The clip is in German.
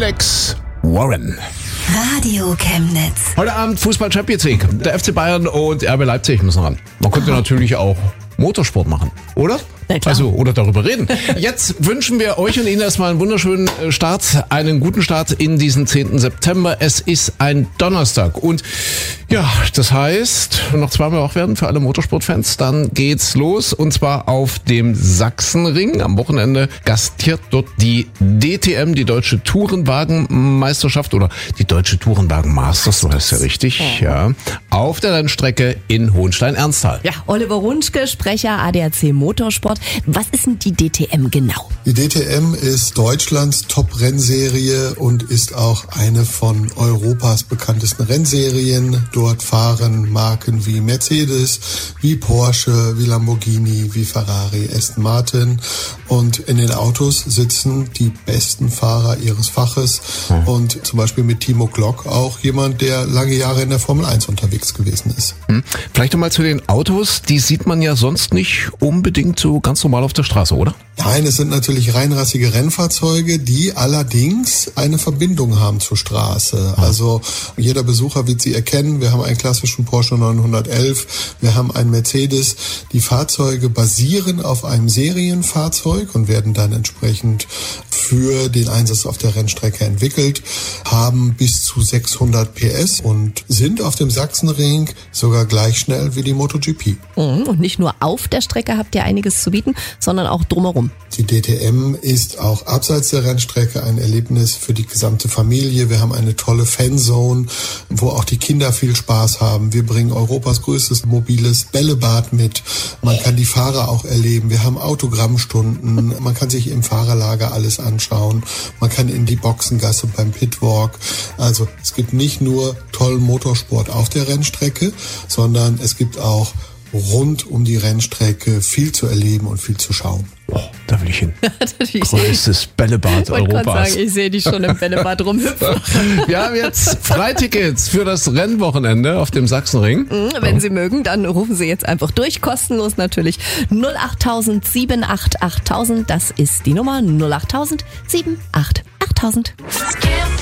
Alex Warren. Radio Chemnitz. Heute Abend Fußball-Champions League. Der FC Bayern und RB Leipzig müssen ran. Man könnte natürlich auch Motorsport machen, oder? Na klar. Also, oder darüber reden. Jetzt wünschen wir euch und Ihnen erstmal einen wunderschönen Start, einen guten Start in diesen 10. September. Es ist ein Donnerstag und ja, das heißt, noch zweimal wach werden für alle Motorsportfans. Dann geht's los und zwar auf dem Sachsenring. Am Wochenende gastiert dort die DTM, die Deutsche Tourenwagenmeisterschaft oder die Deutsche Tourenwagen-Masters, so heißt es ja richtig, ja, auf der Rennstrecke in Hohenstein-Ernsthal. Ja, Oliver Runschke, Sprecher ADAC Motorsport. Was ist denn die DTM genau? Die DTM ist Deutschlands Top-Rennserie und ist auch eine von Europas bekanntesten Rennserien. Dort fahren Marken wie Mercedes, wie Porsche, wie Lamborghini, wie Ferrari, Aston Martin. Und in den Autos sitzen die besten Fahrer ihres Faches. Und zum Beispiel mit Timo Glock auch jemand, der lange Jahre in der Formel 1 unterwegs gewesen ist. Vielleicht nochmal zu den Autos. Die sieht man ja sonst nicht unbedingt so ganz normal auf der Straße, oder? Nein, es sind natürlich reinrassige Rennfahrzeuge, die allerdings eine Verbindung haben zur Straße. Also jeder Besucher wird sie erkennen. Wir haben einen klassischen Porsche 911, wir haben einen Mercedes. Die Fahrzeuge basieren auf einem Serienfahrzeug und werden dann entsprechend für den Einsatz auf der Rennstrecke entwickelt, haben bis zu 600 PS und sind auf dem Sachsenring sogar gleich schnell wie die MotoGP. Und nicht nur auf der Strecke habt ihr einiges zu bieten, sondern auch drumherum. Die DTM ist auch abseits der Rennstrecke ein Erlebnis für die gesamte Familie. Wir haben eine tolle Fanzone, wo auch die Kinder viel Spaß haben. Wir bringen Europas größtes mobiles Bällebad mit. Man kann die Fahrer auch erleben. Wir haben Autogrammstunden. Man kann sich im Fahrerlager alles anschauen. Man kann in die Boxengasse beim Pitwalk. Also es gibt nicht nur tollen Motorsport auf der Rennstrecke, sondern es gibt auch rund um die Rennstrecke viel zu erleben und viel zu schauen. Oh, da will ich hin. Größtes Bällebad Europas. Ich sehe dich schon im Bällebad rumhüpfen. Wir haben jetzt Freitickets für das Rennwochenende auf dem Sachsenring. Wenn Sie mögen, dann rufen Sie jetzt einfach durch. Kostenlos natürlich 08000 78 8000. Das ist die Nummer 08000 78 8000.